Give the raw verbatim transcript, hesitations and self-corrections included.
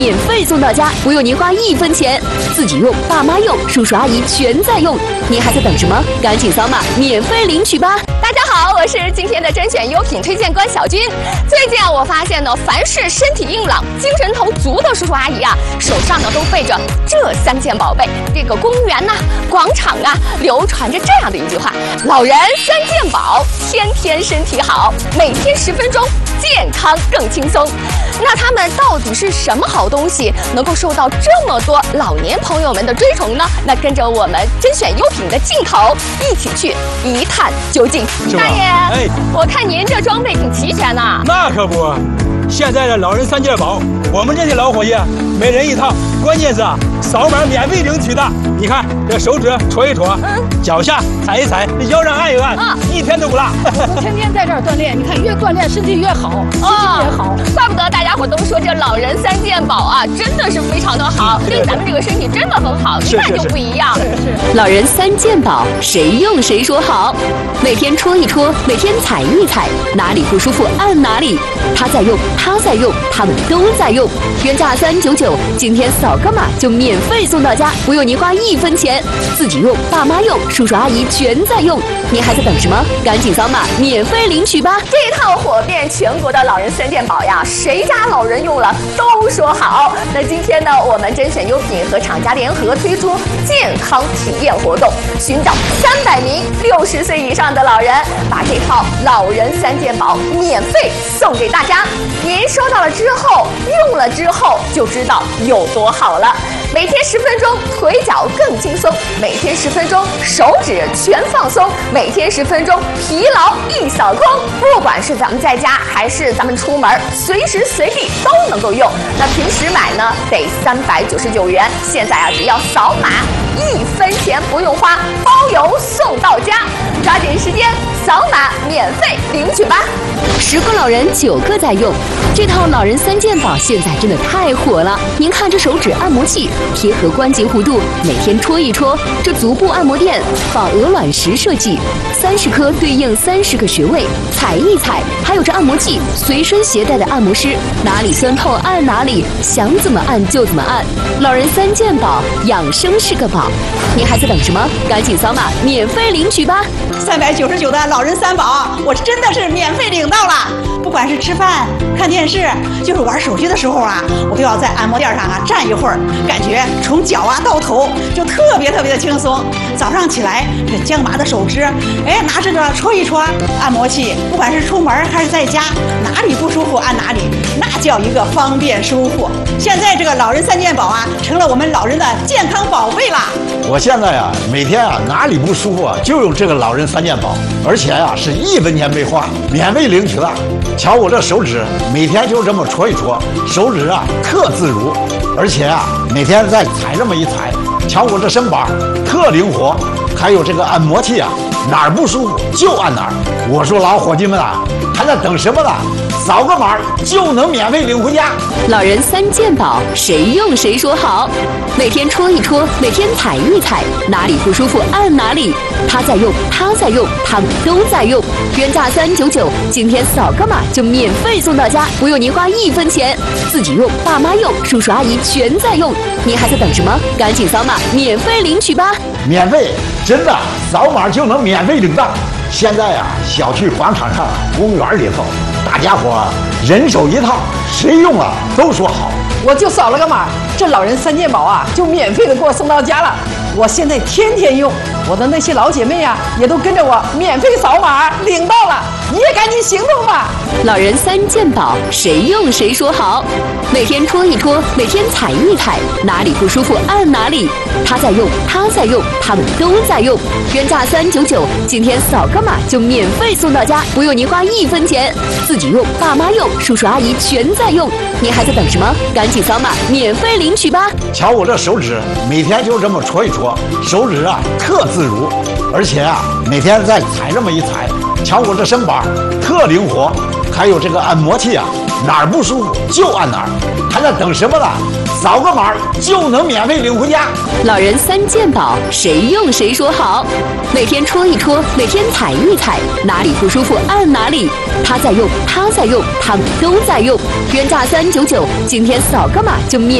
免费送到家，不用您花一分钱，自己用、爸妈用、叔叔阿姨全在用。您还在等什么？赶紧扫码免费领取吧！ 大家好，我是今天的甄选优品推荐官小军。最近啊，我发现呢，凡是身体硬朗、精神头足的叔叔阿姨啊，手上呢都背着这三件宝贝。这个公园呐、啊、广场啊，流传着这样的一句话：老人三件宝，天天身体好，每天十分钟，健康更轻松。那他们到底是什么好东西，能够受到这么多老年朋友们的追崇呢？那跟着我们甄选优品的镜头，一起去一探究竟。大爷，哎，我看您这装备挺齐全呐。 那可不，现在的老人三件宝，我们这些老伙计每人一套，关键是啊，扫码免费领取的。你看这手指戳一戳，嗯，脚下踩一踩，腰上按一按，啊，一天都不落。 我天天在这儿锻炼，你看越锻炼身体越好，心情越好。 怪不得大家伙都说这老人三件宝啊，真的是非常的好，对咱们这个身体真的很好，一看就不一样。 是是。 老人三件宝，谁用谁说好。每天戳一戳，每天踩一踩，哪里不舒服按哪里。他在用，他在用，他们都在用。原价三九九，今天扫个码就免费送到家，不用您花一分钱。自己用、爸妈用、叔叔阿姨全在用。您还在等什么？赶紧扫码免费领取吧！ 这一套火遍全国的老人三件宝呀，谁家老人用了都说好。那今天呢，我们甄选优品和厂家联合推出健康体验活动，寻找三百名六十岁以上的老人，把这套老人三件宝免费送给大家。您收到了之后，用了之后就知道有多好了。每天十分钟，腿脚更轻松；每天十分钟，手指全放松；每天十分钟，疲劳一扫空。不管是咱们在家，还是咱们出门，随时随地都能够用。那平时买呢，得三百九十九元，现在啊，只要扫码，一分钱不用花，包邮送到家。抓紧时间，扫码免费领取吧！ 十个老人九个在用，这套老人三件宝现在真的太火了。您看这手指按摩器贴合关节弧度，每天戳一戳。这足部按摩垫仿鹅卵石设计，三十颗对应三十个穴位，踩一踩。还有这按摩器随身携带的按摩师，哪里酸痛按哪里，想怎么按就怎么按。老人三件宝，养生是个宝。您还在等什么？赶紧扫码免费领取吧！ 三百九十九的老人三宝，我真的是免费领到了。不管是吃饭、看电视，就是玩手机的时候啊，我都要在按摩垫上啊站一会儿，感觉从脚啊到头就特别特别的轻松。早上起来，这僵麻的手指，哎，拿着个戳一戳按摩器，不管是出门还是在家，哪里不舒服按哪里，那叫一个方便舒服。现在这个老人三件宝啊，成了我们老人的健康宝贝啦。 我现在啊，每天啊哪里不舒服啊，就用这个老人三件宝，而且啊是一分钱没花，免费领取了。瞧我这手指，每天就这么戳一戳，手指啊特自如，而且啊每天再踩这么一踩，瞧我这身板特灵活，还有这个按摩器啊，哪儿不舒服就按哪儿。我说老伙计们啊，还在等什么呢？扫个码就能免费领回家。 老人三件宝，谁用谁说好。每天戳一戳，每天踩一踩，哪里不舒服按哪里。他在用，他在用，他们都在用。原价三九九，今天扫个码就免费送到家，不用您花一分钱。自己用、爸妈用、叔叔阿姨全在用。您还在等什么？赶紧扫码免费领取吧！ 免费，真的，扫码就能免费领到。现在啊，小区广场上、公园里头，大家伙人手一套，谁用了都说好。 我就扫了个码，这老人三件宝啊，就免费的给我送到家了。我现在天天用，我的那些老姐妹啊，也都跟着我免费扫码领到了。你也赶紧行动吧！ 老人三件宝，谁用谁说好。每天戳一戳，每天踩一踩，哪里不舒服按哪里。他在用，他在用，他们都在用。原价三九九，今天扫个码就免费送到家，不用您花一分钱。自己用、爸妈用、叔叔阿姨全在用。您还在等什么？赶紧扫码免费领取吧！ 瞧我这手指，每天就这么戳一戳，手指啊特自如，而且啊每天再踩这么一踩，瞧我这身板特灵活，还有这个按摩器啊，哪儿不舒服就按哪儿。 还在等什么呢？扫个码就能免费领回家。 老人三件宝，谁用谁说好。每天戳一戳，每天踩一踩，哪里不舒服按哪里。他在用，他在用，他们都在用。原价三九九，今天扫个码就免。